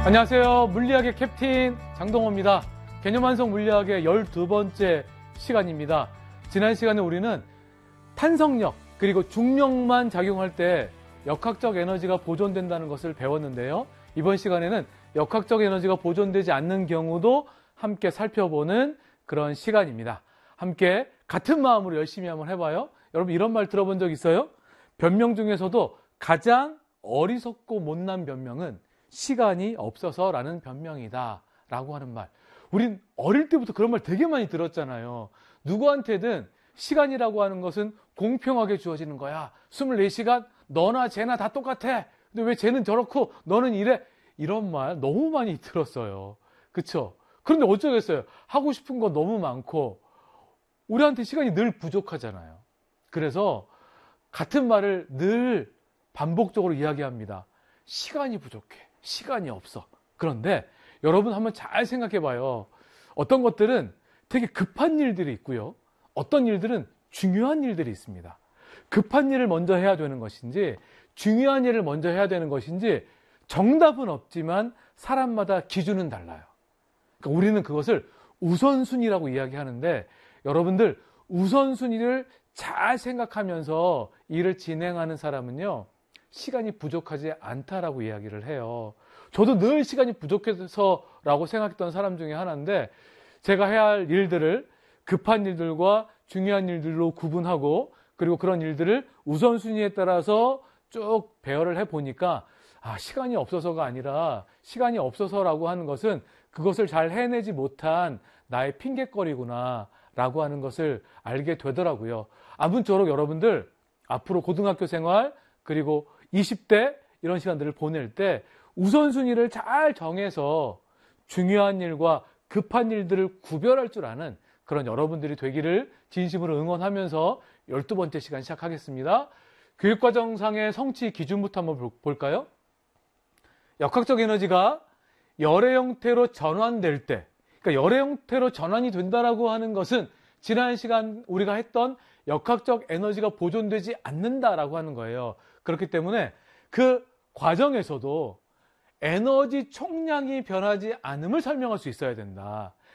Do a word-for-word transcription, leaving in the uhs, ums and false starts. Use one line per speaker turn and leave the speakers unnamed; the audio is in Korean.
안녕하세요. 물리학의 캡틴 장동호입니다. 개념완성 물리학의 열두 번째 시간입니다. 지난 시간에 우리는 탄성력 그리고 중력만 작용할 때 역학적 에너지가 보존된다는 것을 배웠는데요. 이번 시간에는 역학적 에너지가 보존되지 않는 경우도 함께 살펴보는 그런 시간입니다. 함께 같은 마음으로 열심히 한번 해봐요. 여러분 이런 말 들어본 적 있어요? 변명 중에서도 가장 어리석고 못난 변명은 시간이 없어서라는 변명이다 라고 하는 말. 우린 어릴 때부터 그런 말 되게 많이 들었잖아요. 누구한테든 시간이라고 하는 것은 공평하게 주어지는 거야. 스물네 시간 너나 쟤나 다 똑같아. 근데 왜 쟤는 저렇고 너는 이래. 이런 말 너무 많이 들었어요. 그쵸? 그런데 어쩌겠어요. 하고 싶은 거 너무 많고 우리한테 시간이 늘 부족하잖아요. 그래서 같은 말을 늘 반복적으로 이야기합니다. 시간이 부족해. 시간이 없어. 그런데 여러분 한번 잘 생각해 봐요. 어떤 것들은 되게 급한 일들이 있고요. 어떤 일들은 중요한 일들이 있습니다. 급한 일을 먼저 해야 되는 것인지 중요한 일을 먼저 해야 되는 것인지 정답은 없지만 사람마다 기준은 달라요. 그러니까 우리는 그것을 우선순위라고 이야기하는데 여러분들 우선순위를 잘 생각하면서 일을 진행하는 사람은요. 시간이 부족하지 않다라고 이야기를 해요. 저도 늘 시간이 부족해서라고 생각했던 사람 중에 하나인데 제가 해야 할 일들을 급한 일들과 중요한 일들로 구분하고 그리고 그런 일들을 우선순위에 따라서 쭉 배열을 해보니까 아, 시간이 없어서가 아니라 시간이 없어서라고 하는 것은 그것을 잘 해내지 못한 나의 핑곗거리구나 라고 하는 것을 알게 되더라고요. 아무쪼록 여러분들 앞으로 고등학교 생활 그리고 이십 대 이런 시간들을 보낼 때 우선순위를 잘 정해서 중요한 일과 급한 일들을 구별할 줄 아는 그런 여러분들이 되기를 진심으로 응원하면서 열두 번째 시간 시작하겠습니다. 교육과정상의 성취 기준부터 한번 볼까요? 역학적 에너지가 열의 형태로 전환될 때, 그러니까 열의 형태로 전환이 된다라고 하는 것은 지난 시간 우리가 했던 역학적 에너지가 보존되지 않는다라고 하는 거예요. 그렇기 때문에 그 과정에서도 에너지 총량이 변하지 않음을 설명할 수 있어야 된다.